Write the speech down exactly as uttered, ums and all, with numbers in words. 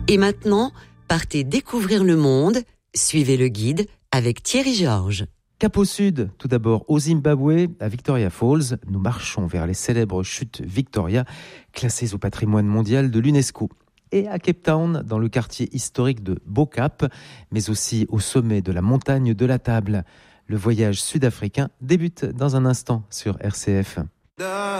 Et maintenant, partez découvrir le monde. Suivez le guide avec Thierry Georges. Cap au sud, tout d'abord au Zimbabwe, à Victoria Falls. Nous marchons vers les célèbres chutes Victoria, classées au patrimoine mondial de l'UNESCO. Et à Cape Town, dans le quartier historique de Bo-Kaap, mais aussi au sommet de la montagne de la Table. Le voyage sud-africain débute dans un instant sur R C F.